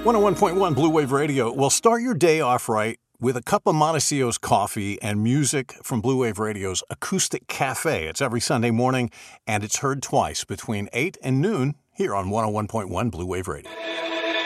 101.1 Blue Wave Radio. Well, start your day off right with a cup of Montecito's coffee and music from Blue Wave Radio's Acoustic Cafe. It's every Sunday morning, and it's heard twice between 8 and noon here on 101.1 Blue Wave Radio.